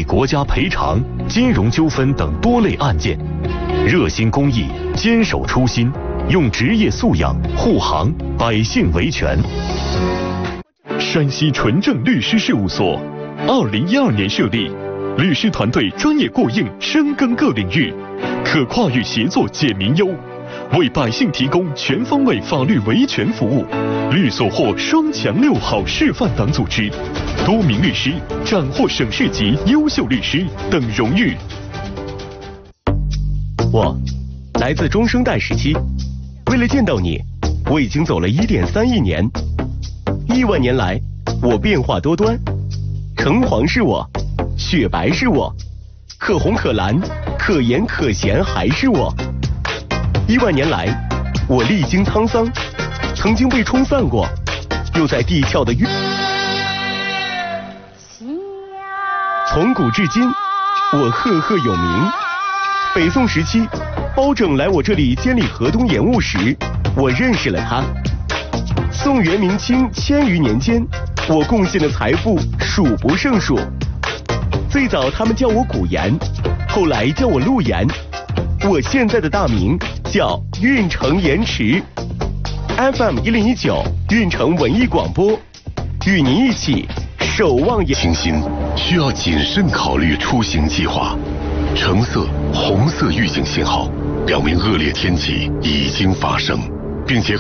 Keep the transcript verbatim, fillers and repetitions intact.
国家赔偿、金融纠纷等多类案件，热心公益，坚守初心，用职业素养护航百姓维权。山西纯正律师事务所，二零一二年设立，律师团队专业过硬，深耕各领域，可跨域协作解民忧，为百姓提供全方位法律维权服务。律所获双强六好示范党组织，多名律师斩获省市级优秀律师等荣誉。 我来自中生代时期，为了见到你，我已经走了一点三亿年。亿万年来，我变化多端，橙黄是我，雪白是我，可红可蓝，可盐可咸还是我。亿万年来，我历经沧桑，曾经被冲散过，又在地壳的月。从古至今，我赫赫有名。北宋时期，包拯来我这里监理河东盐务时，我认识了他。宋元明清千余年间，我贡献的财富数不胜数。最早他们叫我古言，后来叫我陆言。我现在的大名叫运城盐池。F M 一零一九运城文艺广播，与您一起守望盐。 清新需要谨慎考虑出行计划。橙色、红色预警信号表明恶劣天气已经发生，并且